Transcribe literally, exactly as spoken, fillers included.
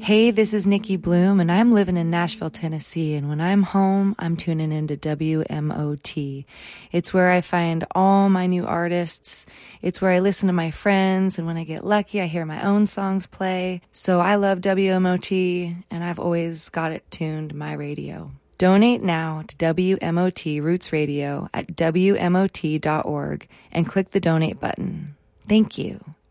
Hey, this is Nikki Bloom, and I'm living in Nashville, Tennessee, and when I'm home, I'm tuning into W M O T. It's where I find all my new artists. It's where I listen to my friends, and when I get lucky, I hear my own songs play. So I love W M O T, and I've always got it tuned my radio. Donate now to W M O T Roots Radio at W M O T dot org and click the donate button. Thank you.